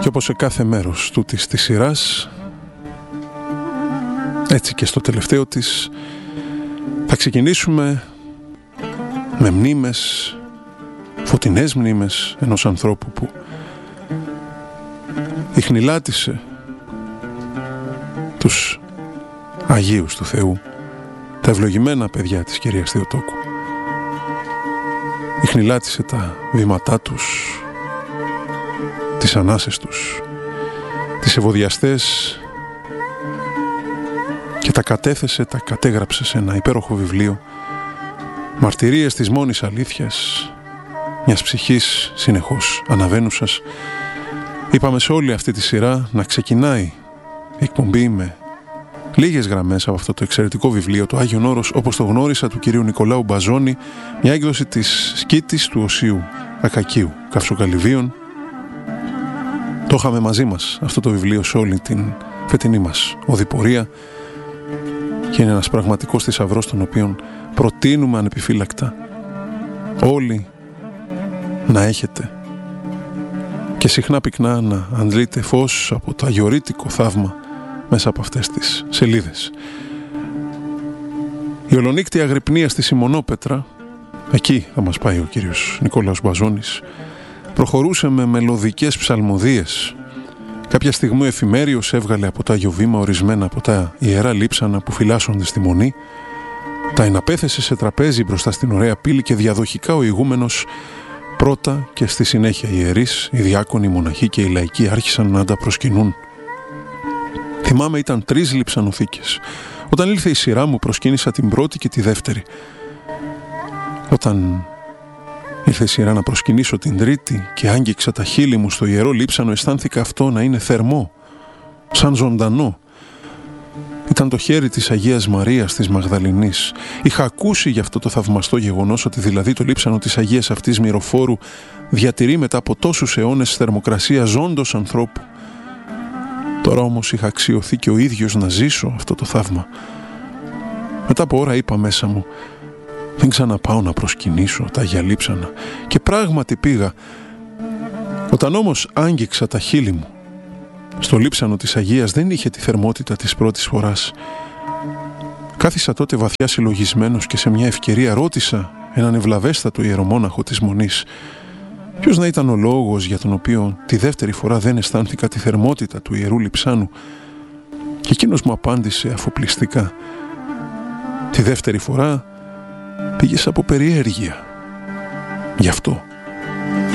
Και όπως σε κάθε μέρος τούτης της σειράς, έτσι και στο τελευταίο της, θα ξεκινήσουμε με μνήμες, φωτεινές μνήμες ενός ανθρώπου που ιχνηλάτησε τους Αγίους του Θεού, τα ευλογημένα παιδιά της Κυρίας Θεοτόκου. Ιχνηλάτησε τα βήματά τους, τις ανάσες τους, τις ευωδιαστές, και τα κατέθεσε, τα κατέγραψε σε ένα υπέροχο βιβλίο, μαρτυρίες της μόνης αλήθειας, μιας ψυχής συνεχώς αναβαίνουσας. Είπαμε σε όλη αυτή τη σειρά να ξεκινάει η εκπομπή με λίγες γραμμές από αυτό το εξαιρετικό βιβλίο, το Άγιον Όρος όπως το γνώρισα, του κυρίου Νικολάου Μπαζώνη, μια έκδοση της σκήτης του Οσίου Ακακίου Καυσοκαλυβίων. Το είχαμε μαζί μας αυτό το βιβλίο σε όλη την φετινή μας οδηπορία και είναι ένας πραγματικός θησαυρός τον οποίον προτείνουμε ανεπιφύλακτα όλοι να έχετε και συχνά πυκνά να αντλείτε φως από το αγιορείτικο θαύμα μέσα από αυτές τις σελίδες. Η ολονύκτια αγρυπνία στη Σιμονόπετρα, εκεί θα μας πάει ο κύριος Νικόλαος Μπαζώνης, προχωρούσε με μελωδικές ψαλμοδίες. Κάποια στιγμή ο εφημέριος έβγαλε από το Άγιο Βήμα ορισμένα από τα ιερά λείψανα που φυλάσσονται στη Μονή, τα εναπέθεσε σε τραπέζι μπροστά στην ωραία πύλη και διαδοχικά ο ηγούμενος πρώτα και στη συνέχεια οι ιερείς, οι διάκονοι, οι μοναχοί και οι λαϊκοί άρχισαν να τα προσκυνούν. Θυμάμαι ήταν 3 λειψανοθήκες. Όταν ήλθε η σειρά μου προσκύνησα την πρώτη και τη δεύτερη. Όταν ήρθε η σειρά να προσκυνήσω την τρίτη και άγγιξα τα χείλη μου στο ιερό λείψανο, αισθάνθηκα αυτό να είναι θερμό, σαν ζωντανό. Ήταν το χέρι της Αγίας Μαρίας της Μαγδαληνής. Είχα ακούσει για αυτό το θαυμαστό γεγονός, ότι δηλαδή το λείψανο της Αγίας αυτής Μυροφόρου διατηρεί μετά από τόσους αιώνες θερμοκρασία ζώντος ανθρώπου. Τώρα όμως είχα αξιωθεί και ο ίδιος να ζήσω αυτό το θαύμα. Μετά από ώρα είπα μέσα μου, δεν ξαναπάω να προσκυνήσω τα Αγία Λείψανα. Και πράγματι πήγα. Όταν όμως άγγιξα τα χείλη μου στο λείψανο της Αγίας, δεν είχε τη θερμότητα της πρώτης φοράς. Κάθισα τότε βαθιά συλλογισμένος και σε μια ευκαιρία ρώτησα έναν ευλαβέστατο ιερομόναχο της Μονής ποιος να ήταν ο λόγος για τον οποίο τη δεύτερη φορά δεν αισθάνθηκα τη θερμότητα του ιερού λειψάνου. Και εκείνος μου απάντησε αφοπλιστικά, τη δεύτερη φορά πήγες από περιέργεια. Γι' αυτό.